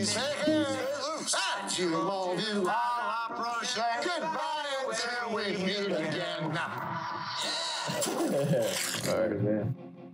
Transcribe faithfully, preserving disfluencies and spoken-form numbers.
Say hey, at you all you all approach. Goodbye until we meet again. All right, man.